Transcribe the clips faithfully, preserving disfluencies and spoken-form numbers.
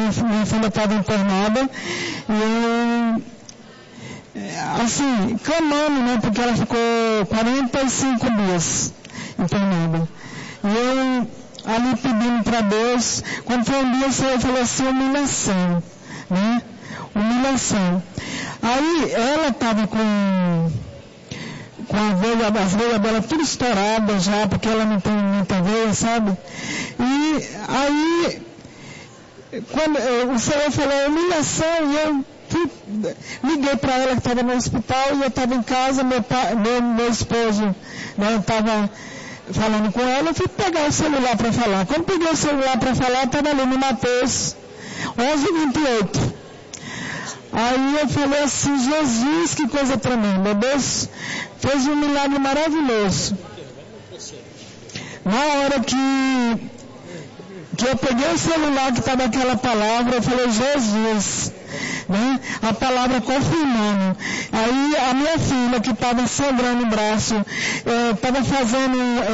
minha, minha filha estava internada, e eu, assim, clamando, né, porque ela ficou quarenta e cinco dias internada. E eu ali pedindo para Deus, quando foi um dia o Senhor falou assim, humilhação, né, humilhação. Aí ela estava com, com a veia, as veias dela tudo estouradas já, porque ela não tem muita veia, sabe? E aí, quando o Senhor falou humilhação, e eu fui, liguei para ela que estava no hospital, e eu estava em casa, meu, pai, meu, meu esposo, né, estava falando com ela, eu fui pegar o celular para falar. Quando peguei o celular para falar, estava ali no Mateus onze, vinte e oito. Aí eu falei assim, Jesus, que coisa tremenda, Deus fez um milagre maravilhoso. Na hora que, que eu peguei o celular que estava aquela palavra, eu falei, Jesus, né? A palavra confirmando. Aí a minha filha, que estava sangrando o braço, estava é, fazendo,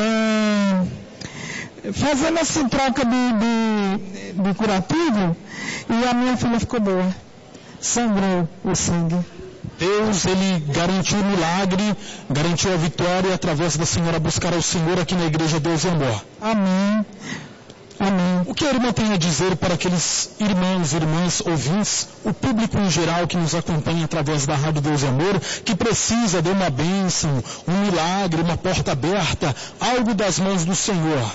é, fazendo assim, troca de, de, de curativo, e a minha filha ficou boa. Sangrou o sangue. Deus, Ele garantiu o milagre, garantiu a vitória através da senhora buscar ao Senhor aqui na Igreja Deus e Amor. Amém. Amém. O que a irmã tem a dizer para aqueles irmãos, irmãs, ouvintes, o público em geral que nos acompanha através da Rádio Deus e Amor, que precisa de uma bênção, um milagre, uma porta aberta, algo das mãos do Senhor?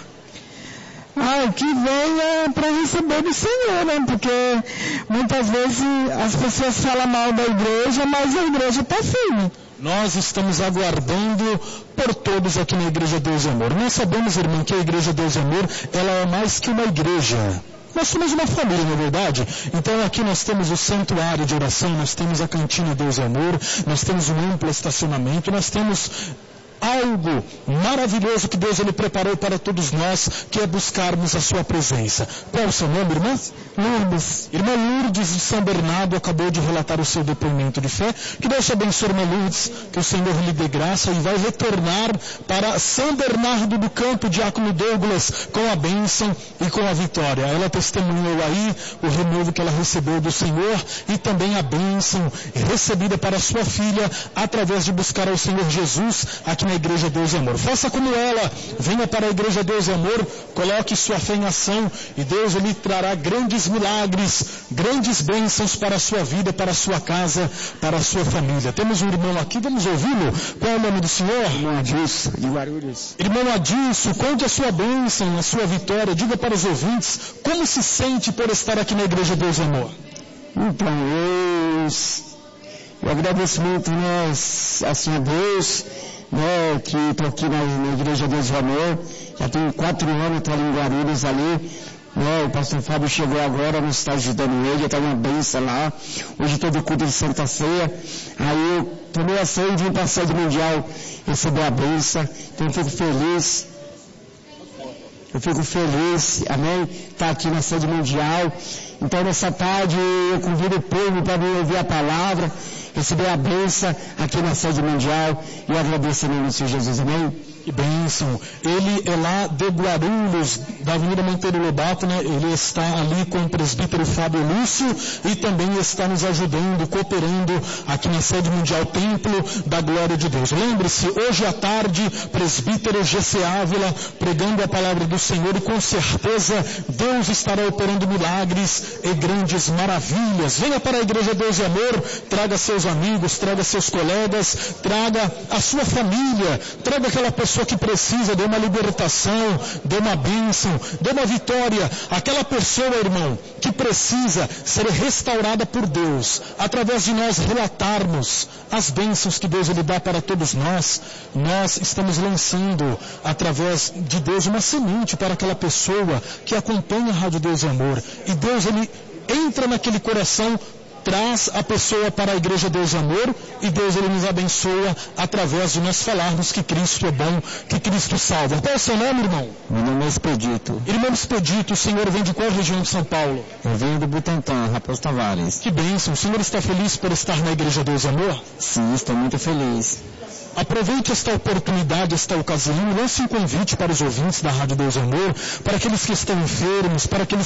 Ah, que venha para receber do Senhor, né? Porque muitas vezes as pessoas falam mal da igreja, mas a igreja está firme. Nós estamos aguardando por todos aqui na Igreja Deus e Amor. Nós sabemos, irmão, que a Igreja Deus e Amor, ela é mais que uma igreja. Nós somos uma família, não é verdade? Então aqui nós temos o santuário de oração, nós temos a cantina Deus e Amor, nós temos um amplo estacionamento, nós temos algo maravilhoso que Deus ele preparou para todos nós, que é buscarmos a sua presença. Qual o seu nome, irmã? Lourdes. Irmã Lourdes de São Bernardo acabou de relatar o seu depoimento de fé. Que Deus te abençoe, irmã Lourdes, que o Senhor lhe dê graça e vai retornar para São Bernardo do Campo, Diácono Douglas, com a bênção e com a vitória. Ela testemunhou aí o renovo que ela recebeu do Senhor e também a bênção recebida para a sua filha através de buscar ao Senhor Jesus aqui na Igreja Deus e Amor. Faça como ela, venha para a Igreja Deus e Amor, coloque sua fé em ação e Deus ele trará grandes milagres, grandes bênçãos para a sua vida, para a sua casa, para a sua família. Temos um irmão aqui, vamos ouvi-lo. Qual é o nome do senhor? Irmão Adilson, de Guarulhos. Irmão Adilson, conte a sua bênção, a sua vitória, diga para os ouvintes como se sente por estar aqui na Igreja Deus e Amor. Então, eu, eu agradeço muito, né, assim, a Deus, né, que estou aqui na, na Igreja Deus e Amor, já tenho quatro anos, estou ali em Guarulhos ali, né, o pastor Fábio chegou agora, nós estamos ajudando ele, está uma bênção lá, hoje todo culto de Santa Ceia, aí eu tomei a ceia e vim para a sede mundial receber a bênção, então eu fico feliz, eu fico feliz, amém, estar tá aqui na sede mundial. Então nessa tarde eu convido o povo para me ouvir a palavra, receber a bênção aqui na sede mundial e agradecer em nome do Senhor Jesus, amém? Que bênção. Ele é lá de Guarulhos, da Avenida Monteiro Lobato, né? Ele está ali com o presbítero Fábio Lúcio e também está nos ajudando, cooperando aqui na sede mundial Templo da Glória de Deus. Lembre-se, hoje à tarde, presbítero G C Ávila pregando a palavra do Senhor e com certeza Deus estará operando milagres e grandes maravilhas. Venha para a Igreja Deus e Amor, traga seus amigos, traga seus colegas, traga a sua família, traga aquela pessoa que precisa de uma libertação, de uma bênção, de uma vitória. Aquela pessoa, irmão, que precisa ser restaurada por Deus, através de nós relatarmos as bênçãos que Deus ele dá para todos nós. Nós estamos lançando, através de Deus, uma semente para aquela pessoa que acompanha a Rádio Deus e Amor. E Deus, ele entra naquele coração, traz a pessoa para a Igreja Deus e Amor e Deus ele nos abençoa através de nós falarmos que Cristo é bom, que Cristo salva. Qual é o seu nome, irmão? Meu nome é Expedito. Irmão Expedito, o senhor vem de qual região de São Paulo? Eu venho do Butantã, Raposo Tavares. Que bênção, o senhor está feliz por estar na Igreja Deus e Amor? Sim, estou muito feliz. Aproveite esta oportunidade, esta ocasião, lance um convite para os ouvintes da Rádio Deus e Amor, para aqueles que estão enfermos, para aqueles